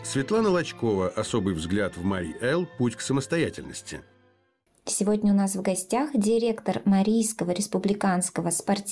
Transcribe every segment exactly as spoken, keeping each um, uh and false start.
Светлана Лочкова. Особый взгляд в Марий Эл. Путь к самостоятельности. Сегодня у нас в гостях директор Марийского республиканского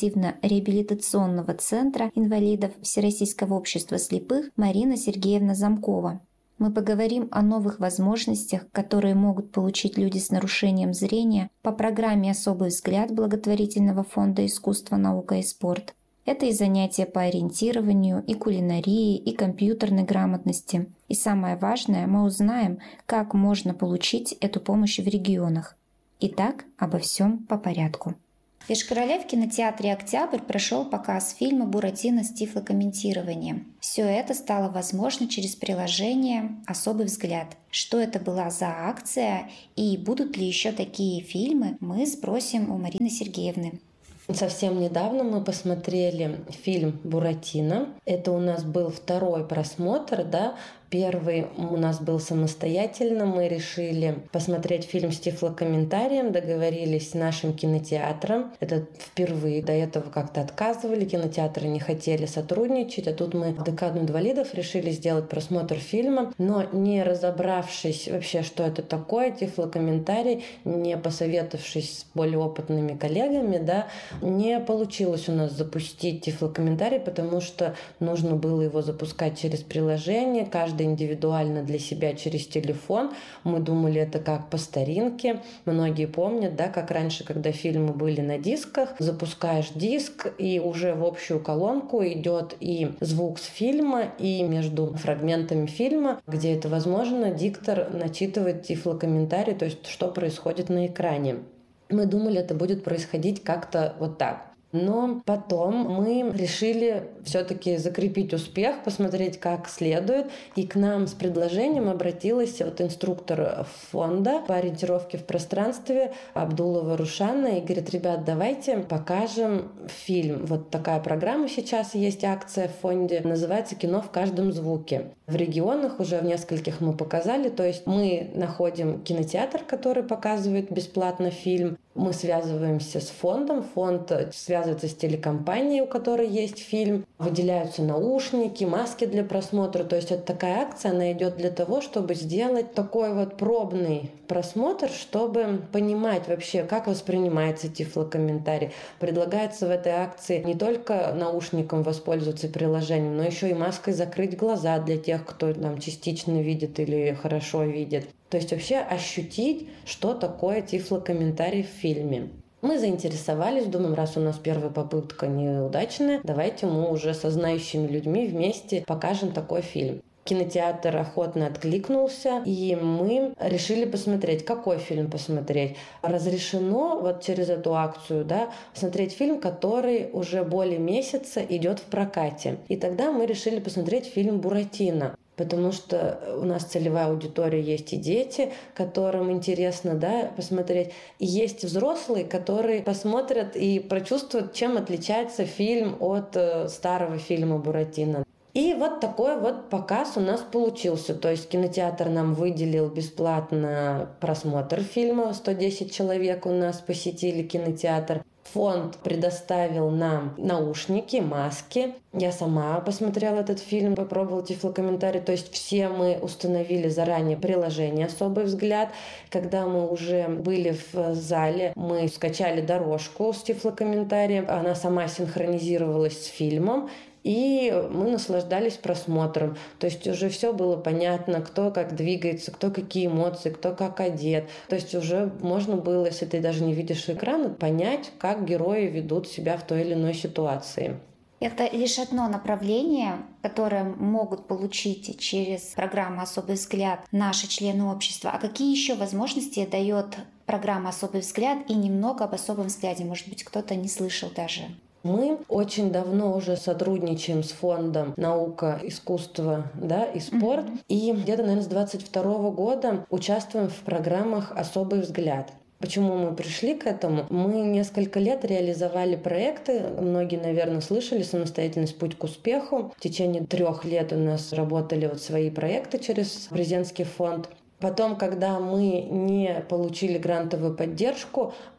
спортивно-реабилитационного центра инвалидов Всероссийского общества слепых Марина Сергеевна Замкова. Мы поговорим о новых возможностях, которые могут получить люди с нарушением зрения по программе «Особый взгляд» благотворительного фонда «Искусство, наука и спорт». Это и занятия по ориентированию, и кулинарии, и компьютерной грамотности. И самое важное, мы узнаем, как можно получить эту помощь в регионах. Итак, обо всем по порядку. В Иш-Короле в кинотеатре «Октябрь» прошел показ фильма «Буратино» с тифлокомментированием. Все это стало возможно через приложение «Особый взгляд». Что это была за акция и будут ли еще такие фильмы, мы спросим у Марины Сергеевны. Совсем недавно мы посмотрели фильм «Буратино». Это у нас был второй просмотр, да. Первый у нас был самостоятельно. Мы решили посмотреть фильм с тифлокомментарием, договорились с нашим кинотеатром. Это впервые. До этого как-то отказывали, кинотеатры не хотели сотрудничать. А тут мы в декаду инвалидов решили сделать просмотр фильма, но не разобравшись вообще, что это такое, тифлокомментарий, не посоветовавшись с более опытными коллегами, да, не получилось у нас запустить тифлокомментарий, потому что нужно было его запускать через приложение, каждый индивидуально для себя через телефон. Мы думали, это как по старинке. Многие помнят, да, как раньше, когда фильмы были на дисках, запускаешь диск, и уже в общую колонку идет и звук с фильма, и между фрагментами фильма, где это возможно, диктор начитывает тифлокомментарий, то есть что происходит на экране. Мы думали, это будет происходить как-то вот так. Но потом мы решили все-таки закрепить успех, посмотреть как следует. И к нам с предложением обратилась вот инструктор фонда по ориентировке в пространстве Абдулова Рушана и говорит: ребят, давайте покажем фильм. Вот такая программа сейчас есть, акция в фонде, называется «Кино в каждом звуке». В регионах уже в нескольких мы показали, то есть мы находим кинотеатр, который показывает бесплатно фильм, мы связываемся с фондом, фонд связывается с телекомпанией, у которой есть фильм, выделяются наушники, маски для просмотра, то есть это такая акция, она идет для того, чтобы сделать такой вот пробный просмотр, чтобы понимать вообще, как воспринимается тифлокомментарий. Предлагается в этой акции не только наушником воспользоваться приложением, но еще и маской закрыть глаза для тех, кто там частично видит или хорошо видит. То есть вообще ощутить, что такое тифлокомментарий в фильме. Мы заинтересовались, думаем, раз у нас первая попытка неудачная, давайте мы уже со знающими людьми вместе покажем такой фильм. Кинотеатр охотно откликнулся, и мы решили посмотреть, какой фильм посмотреть. Разрешено вот через эту акцию, да, смотреть фильм, который уже более месяца идет в прокате. И тогда мы решили посмотреть фильм «Буратино». Потому что у нас целевая аудитория есть и дети, которым интересно, да, посмотреть. И есть взрослые, которые посмотрят и прочувствуют, чем отличается фильм от старого фильма «Буратино». И вот такой вот показ у нас получился. То есть кинотеатр нам выделил бесплатно просмотр фильма. сто десять человек у нас посетили кинотеатр. Фонд предоставил нам наушники, маски. Я сама посмотрела этот фильм, попробовала тифлокомментарий. То есть все мы установили заранее приложение «Особый взгляд». Когда мы уже были в зале, мы скачали дорожку с тифлокомментарием. Она сама синхронизировалась с фильмом. И мы наслаждались просмотром. То есть уже все было понятно, кто как двигается, кто какие эмоции, кто как одет. То есть уже можно было, если ты даже не видишь экрана, понять, как герои ведут себя в той или иной ситуации. Это лишь одно направление, которое могут получить через программу «Особый взгляд» наши члены общества. А какие еще возможности дает программа «Особый взгляд» и немного об «Особом взгляде»? Может быть, кто-то не слышал даже. Мы очень давно уже сотрудничаем с фондом «Наука, искусство, да, и спорт». Mm-hmm. И где-то, наверное, с двадцать второго года участвуем в программах «Особый взгляд». Почему мы пришли к этому? Мы несколько лет реализовали проекты. Многие, наверное, слышали «Самостоятельность. Путь к успеху». В течение трех лет у нас работали вот свои проекты через президентский фонд. Потом, когда мы не получили грантовую поддержку,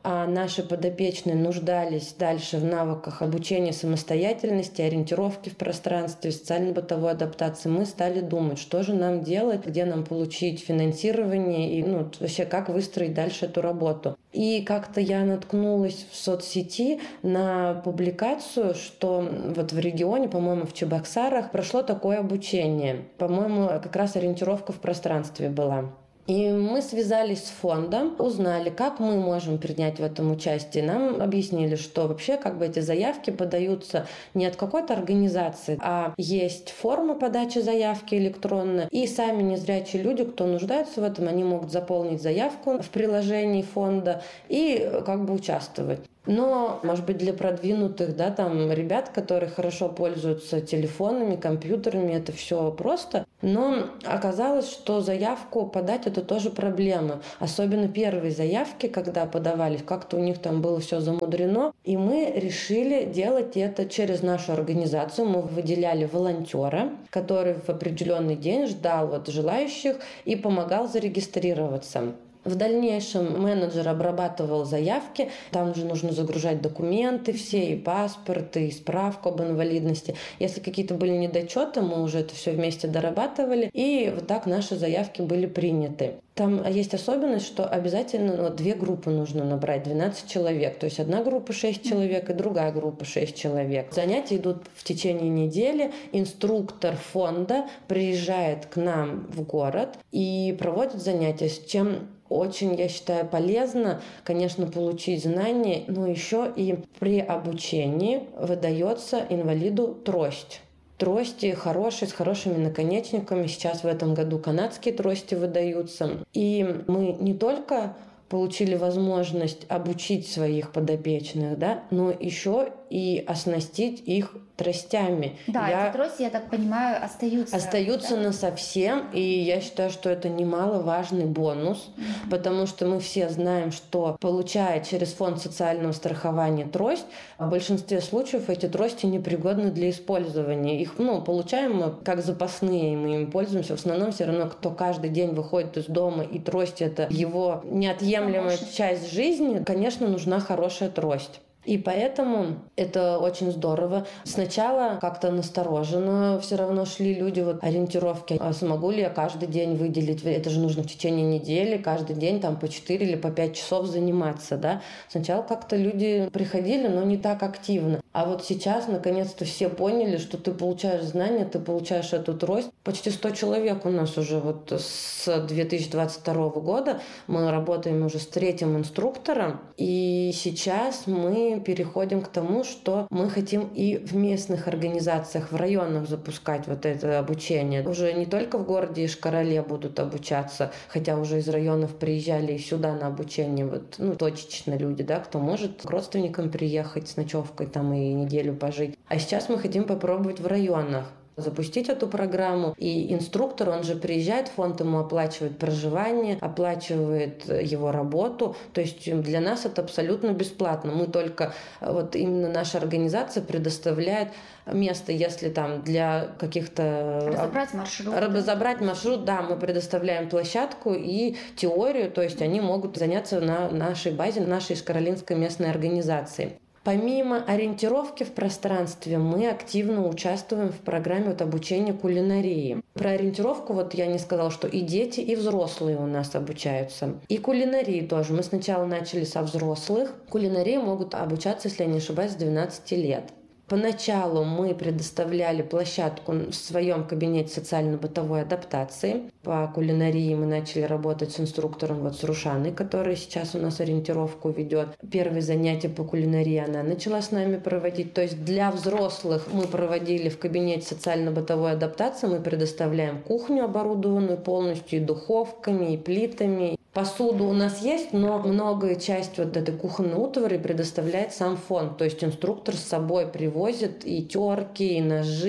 а наши подопечные нуждались дальше в навыках обучения самостоятельности, ориентировки в пространстве, социально-бытовой адаптации, мы стали думать, что же нам делать, где нам получить финансирование и ну, вообще как выстроить дальше эту работу. И как-то я наткнулась в соцсети на публикацию, что вот в регионе, по-моему, в Чебоксарах прошло такое обучение. По-моему, как раз ориентировка в пространстве была. И мы связались с фондом, узнали, как мы можем принять в этом участие. Нам объяснили, что вообще как бы эти заявки подаются не от какой-то организации, а есть форма подачи заявки электронная. И сами незрячие люди, кто нуждается в этом, они могут заполнить заявку в приложении фонда и как бы участвовать. Но, может быть, для продвинутых, да, там, ребят, которые хорошо пользуются телефонами, компьютерами, это все просто. Но оказалось, что заявку подать — это тоже проблема. Особенно первые заявки, когда подавались, как-то у них там было все замудрено. И мы решили делать это через нашу организацию. Мы выделяли волонтера, который в определенный день ждал вот желающих и помогал зарегистрироваться. В дальнейшем менеджер обрабатывал заявки, там уже нужно загружать документы все, и паспорт, и справку об инвалидности. Если какие-то были недочеты, мы уже это все вместе дорабатывали, и вот так наши заявки были приняты. Там есть особенность, что обязательно ну, две группы нужно набрать, двенадцать человек. То есть одна группа шесть человек и другая группа шесть человек. Занятия идут в течение недели. Инструктор фонда приезжает к нам в город и проводит занятия, с чем очень, я считаю, полезно, конечно, получить знания, но еще и при обучении выдается инвалиду трость. Трости хорошие, с хорошими наконечниками. Сейчас в этом году канадские трости выдаются. И мы не только получили возможность обучить своих подопечных, да, но еще и оснастить их тростями. Да, я... эти трости, я так понимаю, остаются. Остаются да? насовсем, и я считаю, что это немаловажный бонус, mm-hmm. потому что мы все знаем, что, получая через фонд социального страхования трость, в большинстве случаев эти трости непригодны для использования. Их, ну, получаем мы как запасные, и мы им пользуемся. В основном все равно, кто каждый день выходит из дома, и трость — это его неотъемлемая часть жизни, конечно, нужна хорошая трость. И поэтому это очень здорово. Сначала как-то настороженно все равно шли люди, вот ориентировки. А смогу ли я каждый день выделить? Это же нужно в течение недели, каждый день там по четыре или по пять часов заниматься, да? Сначала как-то люди приходили, но не так активно. А вот сейчас, наконец-то, все поняли, что ты получаешь знания, ты получаешь эту трость. Почти сто человек у нас уже вот с две тысячи двадцать второго года. Мы работаем уже с третьим инструктором. И сейчас мы переходим к тому, что мы хотим и в местных организациях, в районах запускать вот это обучение. Уже не только в городе Ишкарале будут обучаться, хотя уже из районов приезжали и сюда на обучение, вот, ну, точечно люди, да, кто может к родственникам приехать с ночевкой там и неделю пожить. А сейчас мы хотим попробовать в районах запустить эту программу. И инструктор, он же приезжает, фонд ему оплачивает проживание, оплачивает его работу. То есть для нас это абсолютно бесплатно. Мы только, вот именно наша организация предоставляет место, если там для каких-то... Разобрать маршрут. Разобрать маршрут, да, мы предоставляем площадку и теорию, то есть они могут заняться на нашей базе, нашей Ишкаралинской местной организации. Помимо ориентировки в пространстве, мы активно участвуем в программе вот обучения кулинарии. Про ориентировку вот я не сказала, что и дети, и взрослые у нас обучаются. И кулинарии тоже. Мы сначала начали со взрослых. Кулинарии могут обучаться, если я не ошибаюсь, с двенадцати лет. Поначалу мы предоставляли площадку в своем кабинете социально-бытовой адаптации. По кулинарии мы начали работать с инструктором, вот с Рушаной, которая сейчас у нас ориентировку ведет. Первые занятия по кулинарии она начала с нами проводить. То есть для взрослых мы проводили в кабинете социально-бытовой адаптации. Мы предоставляем кухню, оборудованную полностью и духовками, и плитами. Посуду у нас есть, но многое часть вот этой кухонной утвари предоставляет сам фонд. То есть инструктор с собой привозит и терки, и ножи.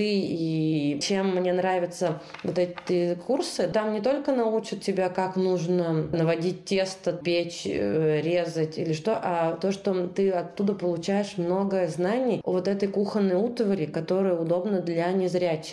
И чем мне нравятся вот эти курсы, там не только научат тебя, как нужно наводить тесто, печь, резать или что, а то, что ты оттуда получаешь много знаний о вот этой кухонной утвари, которая удобна для незрячих.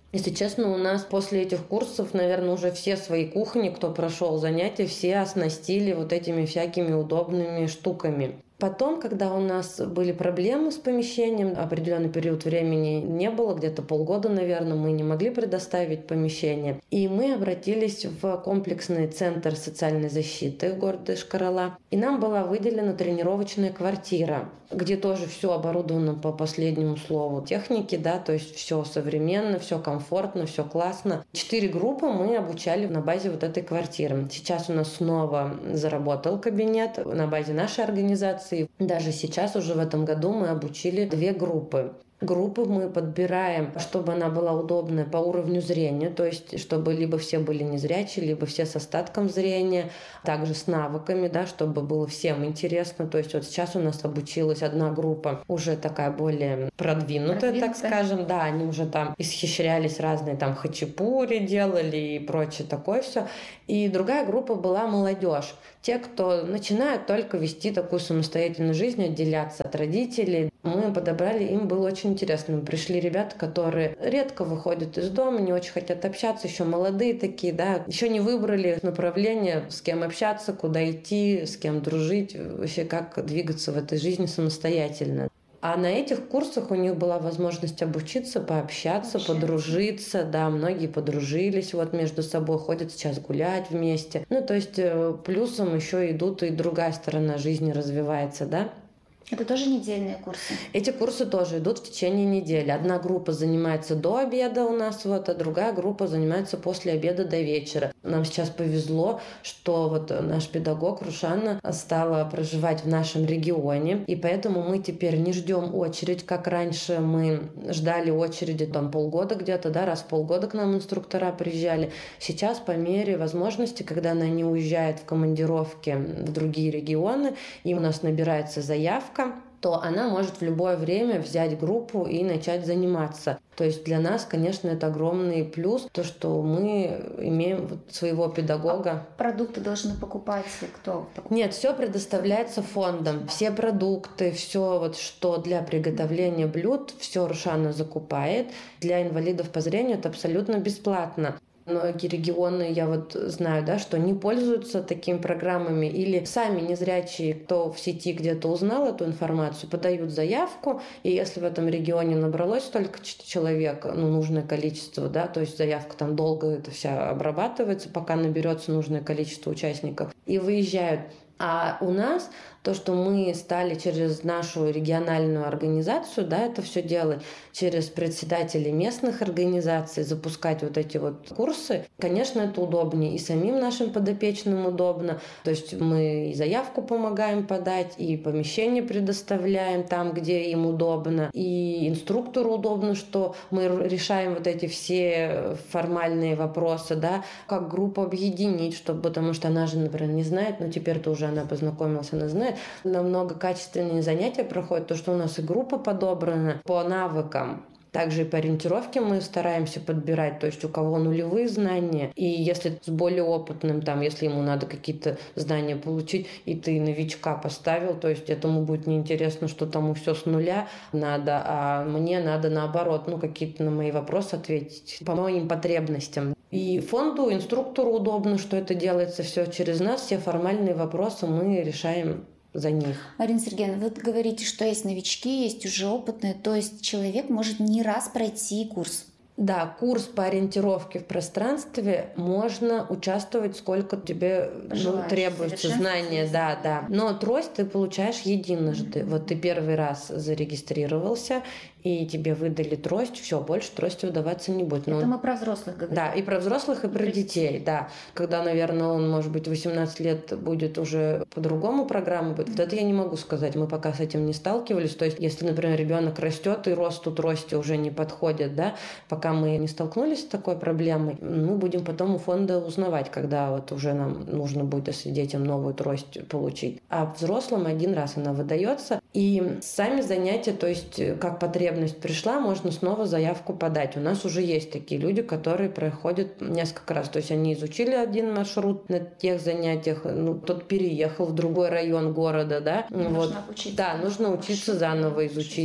Если честно, у нас после этих курсов, наверное, уже все свои кухни, кто прошел занятия, все оснастили вот этими всякими удобными штуками. Потом, когда у нас были проблемы с помещением, определенный период времени не было, где-то полгода, наверное, мы не могли предоставить помещение. И мы обратились в комплексный центр социальной защиты в городе Йошкар-Ола. И нам была выделена тренировочная квартира, где тоже все оборудовано по последнему слову техники, да, то есть все современно, все комфортно, все классно. Четыре группы мы обучали на базе вот этой квартиры. Сейчас у нас снова заработал кабинет на базе нашей организации. Даже сейчас, уже в этом году, мы обучили две группы. Группы мы подбираем, чтобы она была удобная по уровню зрения, то есть чтобы либо все были незрячие, либо все с остатком зрения, также с навыками, да, чтобы было всем интересно. То есть вот сейчас у нас обучилась одна группа, уже такая более продвинутая, так скажем, да, они уже там исхищрялись, разные там хачапури делали и прочее такое все. И другая группа была молодежь, те, кто начинают только вести такую самостоятельную жизнь, отделяться от родителей. Мы подобрали, им было очень интересно. Пришли ребята, которые редко выходят из дома, не очень хотят общаться, еще молодые такие, да, еще не выбрали направление, с кем общаться, куда идти, с кем дружить, вообще как двигаться в этой жизни самостоятельно. А на этих курсах у них была возможность обучиться, пообщаться, Общаться. подружиться. Да, многие подружились вот между собой, ходят сейчас гулять вместе. Ну, то есть плюсом еще идут и другая сторона жизни развивается, да. Это тоже недельные курсы? Эти курсы тоже идут в течение недели. Одна группа занимается до обеда у нас, вот, а другая группа занимается после обеда до вечера. Нам сейчас повезло, что вот наш педагог Рушана стала проживать в нашем регионе, и поэтому мы теперь не ждем очередь, как раньше мы ждали очереди там полгода где-то, да, раз в полгода к нам инструктора приезжали. Сейчас по мере возможности, когда она не уезжает в командировки в другие регионы, и у нас набирается заявка, то она может в любое время взять группу и начать заниматься. То есть для нас, конечно, это огромный плюс, то, что мы имеем вот своего педагога. А продукты должны покупать кто? Нет, все предоставляется фондом. Все продукты, все вот, что для приготовления блюд, все Рушана закупает. Для инвалидов по зрению это абсолютно бесплатно. Многие регионы, я вот знаю, да, что не пользуются такими программами или сами незрячие, кто в сети где-то узнал эту информацию, подают заявку, и если в этом регионе набралось столько человек, ну, нужное количество, да, то есть заявка там долго это вся обрабатывается, пока наберется нужное количество участников, и выезжают. А у нас то, что мы стали через нашу региональную организацию, да, это все делать, через председателей местных организаций, запускать вот эти вот курсы, конечно, это удобнее. И самим нашим подопечным удобно. То есть мы и заявку помогаем подать, и помещение предоставляем там, где им удобно, и инструктору удобно, что мы решаем вот эти все формальные вопросы, да, как группу объединить, чтобы, потому что она же, например, не знает, но теперь-то уже она познакомилась, она знает. Намного качественнее занятия проходят, то, что у нас и группа подобрана по навыкам. Также и по ориентировке мы стараемся подбирать, то есть у кого нулевые знания, и если с более опытным, там, если ему надо какие-то знания получить, и ты новичка поставил, то есть этому будет неинтересно, что тому все с нуля надо, а мне надо наоборот, ну, какие-то на мои вопросы ответить по моим потребностям. И фонду, инструктору удобно, что это делается все через нас, все формальные вопросы мы решаем за них. Марина Сергеевна, вы говорите, что есть новички, есть уже опытные, то есть человек может не раз пройти курс. Да, курс по ориентировке в пространстве можно участвовать, сколько тебе ну, требуется знания, да, да. Но трость ты получаешь единожды. Вот ты первый раз зарегистрировался, и тебе выдали трость, все, больше трости выдаваться не будет. Это Но... мы про взрослых говорим. Да, и про взрослых, и про детей, да. Когда, наверное, он, может быть, восемнадцать лет будет уже по-другому программа будет. Вот это я не могу сказать, мы пока с этим не сталкивались. То есть, если, например, ребенок растет, и росту трости уже не подходит, да, пока мы не столкнулись с такой проблемой, мы будем потом у фонда узнавать, когда вот уже нам нужно будет, если детям новую трость получить. А взрослым один раз она выдается. И сами занятия, то есть, как потребность пришла, можно снова заявку подать. У нас уже есть такие люди, которые проходят несколько раз. То есть они изучили один маршрут на тех занятиях, ну, тот переехал в другой район города, да. Нужно вот. учиться. Да, нужно учиться заново изучить.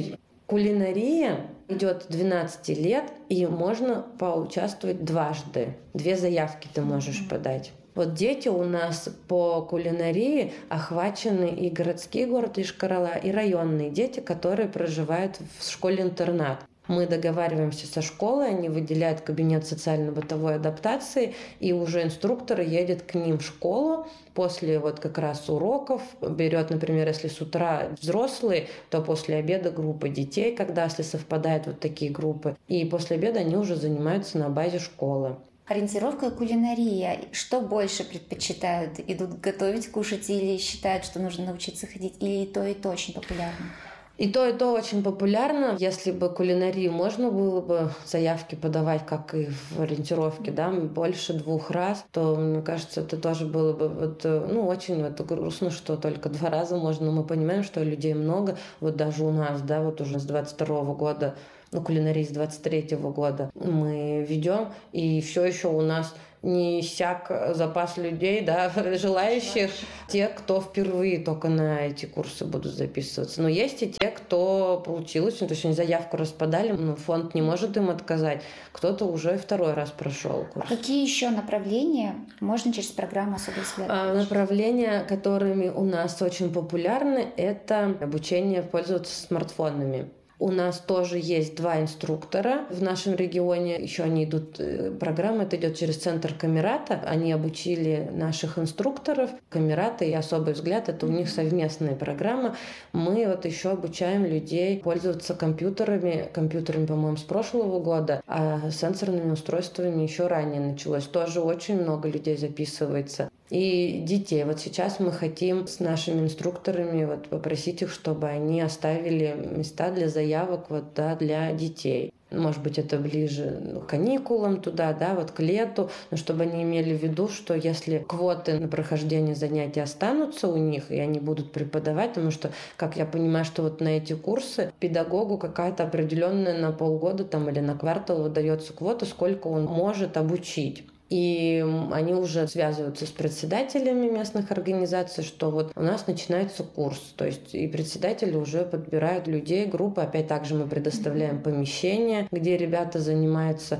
Кулинария идет двенадцать лет, и можно поучаствовать дважды. Две заявки ты можешь mm-hmm. подать. Вот дети у нас по кулинарии охвачены и городские город Йошкар-Олы, и районные дети, которые проживают в школе-интернат. Мы договариваемся со школой, они выделяют кабинет социально-бытовой адаптации, и уже инструктор едет к ним в школу после вот как раз уроков, берет, например, если с утра взрослые, то после обеда группа детей, когда если совпадают вот такие группы, и после обеда они уже занимаются на базе школы. Ориентировка кулинария. Что больше предпочитают? Идут готовить, кушать или считают, что нужно научиться ходить? Или и то, и то очень популярно? И то, и то очень популярно. Если бы кулинарию можно было бы заявки подавать, как и в ориентировке, да, больше двух раз, то, мне кажется, это тоже было бы вот, ну, очень вот грустно, что только два раза можно. Но мы понимаем, что людей много. Вот даже у нас, да, вот уже с двадцать второго года, ну, кулинарии с двадцать третьего года мы ведем, и все еще у нас не иссяк запас людей, да, желающих, те, кто впервые только на эти курсы будут записываться. Но есть и те, кто получилось, то есть они заявку расподали, но фонд не может им отказать. Кто-то уже второй раз прошел курс. А какие еще направления можно через программу «Особый взгляд»? А, направления, которыми у нас очень популярны, это обучение пользоваться смартфонами. У нас тоже есть два инструктора в нашем регионе. Еще они идут, программа это идет через центр Камерата. Они обучили наших инструкторов. Камерата и «Особый взгляд» — это у них совместная программа. Мы вот еще обучаем людей пользоваться компьютерами. Компьютерами, по-моему, с прошлого года, а сенсорными устройствами еще ранее началось. Тоже очень много людей записывается. И детей. Вот сейчас мы хотим с нашими инструкторами вот попросить их, чтобы они оставили места для заявок вот, да, для детей. Может быть, это ближе к каникулам туда, да, вот к лету, но чтобы они имели в виду, что если квоты на прохождение занятий останутся у них, и они будут преподавать, потому что, как я понимаю, что вот на эти курсы педагогу какая-то определенная на полгода там, или на квартал выдается квота, сколько он может обучить. И они уже связываются с председателями местных организаций, что вот у нас начинается курс. То есть и председатели уже подбирают людей, группы. Опять также мы предоставляем помещение, где ребята занимаются.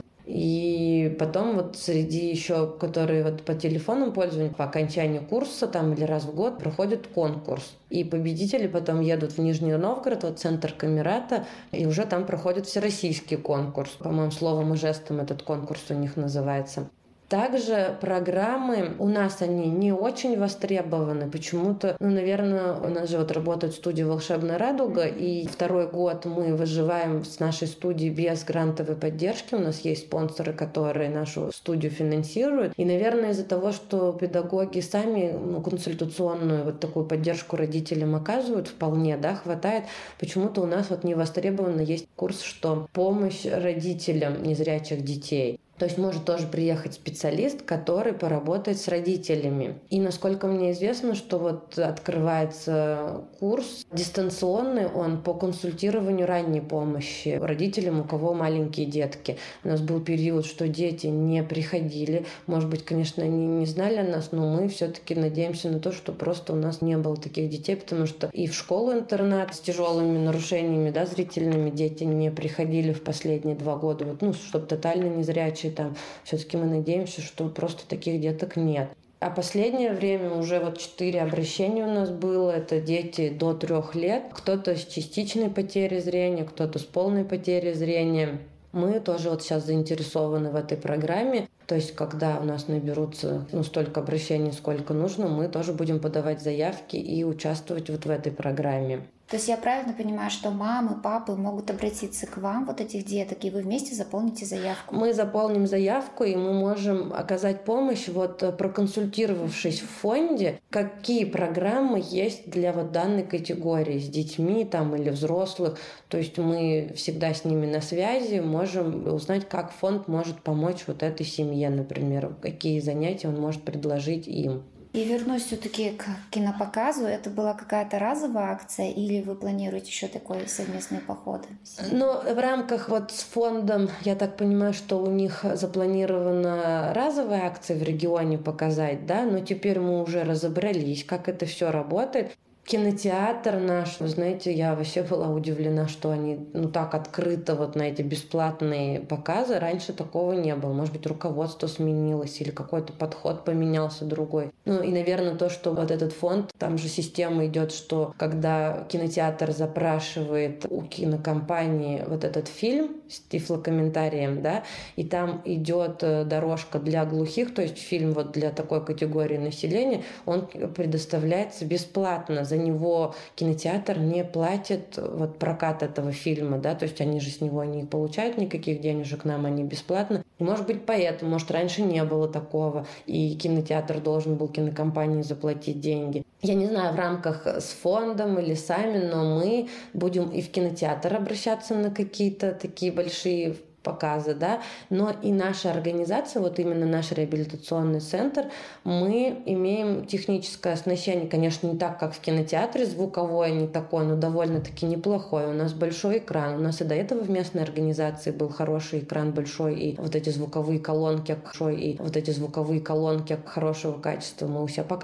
И потом вот среди еще, которые вот по телефонам пользования, по окончанию курса там или раз в год проходит конкурс. И победители потом едут в Нижний Новгород, вот центр Камерата, и уже там проходит всероссийский конкурс. По-моему, словом и жестом этот конкурс у них называется. Также программы у нас они не очень востребованы. Почему-то, ну, наверное, у нас же вот работает студия «Волшебная радуга», и второй год мы выживаем с нашей студией без грантовой поддержки. У нас есть спонсоры, которые нашу студию финансируют. И, наверное, из-за того, что педагоги сами ну, консультационную вот такую поддержку родителям оказывают, вполне, да, хватает. Почему-то у нас вот не востребовано есть курс, что помощь родителям незрячих детей. То есть может тоже приехать специалист, который поработает с родителями. И насколько мне известно, что вот открывается курс дистанционный, он по консультированию ранней помощи родителям, у кого маленькие детки. У нас был период, что дети не приходили. Может быть, конечно, они не знали о нас, но мы все-таки надеемся на то, что просто у нас не было таких детей, потому что и в школу-интернат с тяжелыми нарушениями, да, зрительными дети не приходили в последние два года, вот, ну, чтобы тотально незрячие. Там все-таки мы надеемся, что просто таких деток нет. А последнее время уже вот четыре обращения у нас было. Это дети до трех лет. Кто-то с частичной потерей зрения, кто-то с полной потерей зрения. Мы тоже вот сейчас заинтересованы в этой программе. То есть, когда у нас наберутся ну, столько обращений, сколько нужно, мы тоже будем подавать заявки и участвовать вот в этой программе. То есть я правильно понимаю, что мамы, папы могут обратиться к вам, вот этих деток, и вы вместе заполните заявку? Мы заполним заявку, и мы можем оказать помощь, вот проконсультировавшись в фонде, какие программы есть для вот данной категории с детьми там, или взрослых. То есть мы всегда с ними на связи, можем узнать, как фонд может помочь вот этой семье, например, какие занятия он может предложить им. И вернусь все-таки к кинопоказу. Это была какая-то разовая акция или вы планируете еще такой совместные походы? Ну, в рамках вот с фондом, я так понимаю, что у них запланирована разовая акция в регионе показать, да, но теперь мы уже разобрались, как это все работает. Кинотеатр наш, вы знаете, я вообще была удивлена, что они ну так открыто вот на эти бесплатные показы. Раньше такого не было. Может быть, руководство сменилось или какой-то подход поменялся другой. Ну и, наверное, то, что вот этот фонд, там же система идет, что когда кинотеатр запрашивает у кинокомпании вот этот фильм с тифлокомментарием, да, и там идет дорожка для глухих, то есть фильм вот для такой категории населения, он предоставляется бесплатно. За него кинотеатр не платит вот прокат этого фильма, да, то есть они же с него не получают никаких денежек, нам они бесплатно. И, может быть, поэтому, может, раньше не было такого, и кинотеатр должен был кинокомпании заплатить деньги. Я не знаю, в рамках с фондом или сами, но мы будем и в кинотеатр обращаться на какие-то такие большие показы, да, но и наша организация, вот именно наш реабилитационный центр, мы имеем техническое оснащение, конечно, не так, как в кинотеатре, звуковое не такое, но довольно-таки неплохое. У нас большой экран, у нас и до этого в местной организации был хороший экран большой, и вот эти звуковые колонки, и вот эти звуковые колонки хорошего качества мы у себя показывали.